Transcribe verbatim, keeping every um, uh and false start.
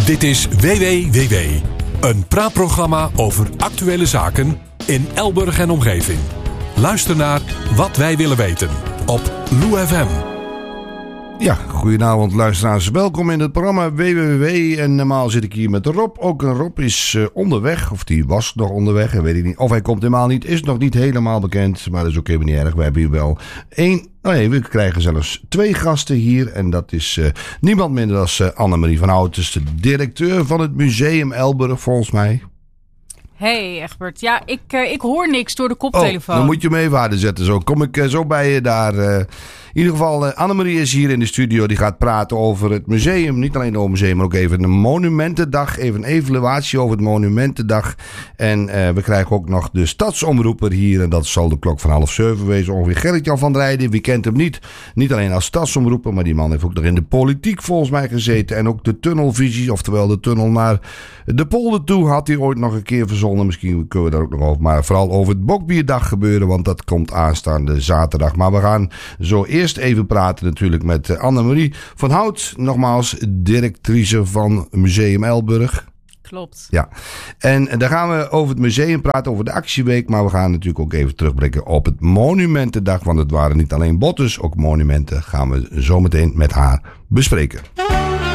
Dit is W W W W, een praatprogramma over actuele zaken in Elburg en omgeving. Luister naar Wat wij willen weten op Lou F M. Ja, goedenavond luisteraars. Welkom in het programma W W W W. En normaal zit ik hier met Rob. Ook Rob is uh, onderweg, of die was nog onderweg, weet ik niet. Of hij komt helemaal niet, is nog niet helemaal bekend. Maar dat is ook helemaal niet erg. We hebben hier wel één, oh nee, we krijgen zelfs twee gasten hier. En dat is uh, niemand minder dan uh, Annemarie van Hout. Dus de directeur van het Museum Elburg, volgens mij. Hey Egbert, ja, ik, uh, ik hoor niks door de koptelefoon. Oh, dan moet je me even harder zetten. Zo kom ik uh, zo bij je daar. Uh, in ieder geval, uh, Annemarie is hier in de studio. Die gaat praten over het museum. Niet alleen over het museum, maar ook even een monumentendag. Even een evaluatie over het monumentendag. En uh, we krijgen ook nog de stadsomroeper hier. En dat zal de klok van half zeven wezen. Ongeveer Gerrit-Jan van Rijden. Wie kent hem niet? Niet alleen als stadsomroeper, maar die man heeft ook nog in de politiek volgens mij gezeten. En ook de tunnelvisie, oftewel de tunnel naar de polder toe, had hij ooit nog een keer verzonnen. Misschien kunnen we daar ook nog over. Maar vooral over het Bokbierdag gebeuren, want dat komt aanstaande zaterdag. Maar we gaan zo eerst even praten natuurlijk met Annemarie van Hout. Nogmaals, directrice van Museum Elburg. Klopt. Ja, en daar gaan we over het museum praten, over de actieweek. Maar we gaan natuurlijk ook even terugblikken op het Monumentendag. Want het waren niet alleen bottes, ook monumenten gaan we zo meteen met haar bespreken.